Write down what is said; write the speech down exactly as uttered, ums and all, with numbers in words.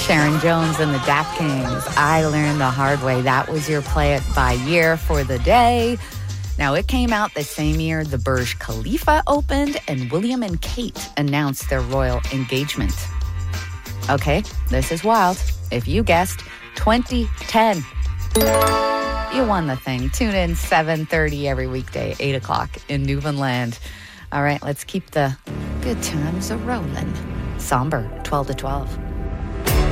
Sharon Jones and the Dap Kings. I learned the hard way. That was your play it by year for the day. Now, it came out the same year the Burj Khalifa opened and William and Kate announced their royal engagement. Okay, this is wild. If you guessed twenty ten, you won the thing. Tune in seven thirty every weekday, eight o'clock in Newfoundland. All right, let's keep the good times a-rolling. Somber, twelve to twelve.